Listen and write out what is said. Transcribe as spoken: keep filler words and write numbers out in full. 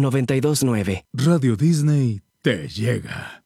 noventa y dos nueve. Radio Disney te llega.